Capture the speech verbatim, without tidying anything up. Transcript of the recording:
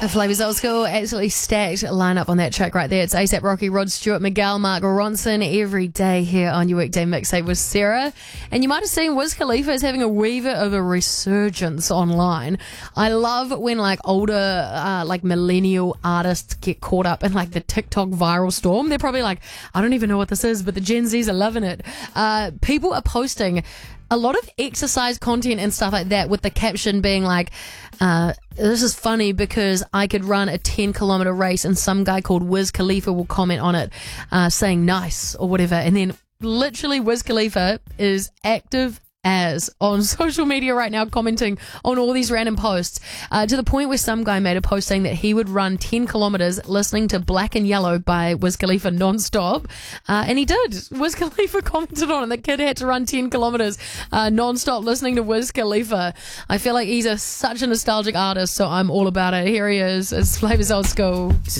Flavors Old School, absolutely stacked lineup on that track right there. It's ASAP Rocky, Rod Stewart, Miguel, Mark Ronson every day here on your weekday mixtape with Sarah. And you might have seen Wiz Khalifa is having a weaver of a resurgence online. I love when like older, uh, like millennial artists get caught up in like the TikTok viral storm. They're probably like, I don't even know what this is, but the Gen Zs are loving it. Uh, people are posting a lot of exercise content and stuff like that with the caption being like, uh, this is funny because I could run a ten kilometer race and some guy called Wiz Khalifa will comment on it, uh, saying nice or whatever. And then literally Wiz Khalifa is active as on social media right now, commenting on all these random posts, uh, to the point where some guy made a post saying that he would run ten kilometers listening to Black and Yellow by Wiz Khalifa non-stop, uh, and he did. Wiz Khalifa commented on it. The kid had to run ten kilometers uh, non-stop listening to Wiz Khalifa. I feel like he's a, such a nostalgic artist, so I'm all about it. Here he is. It's Flavors Old School.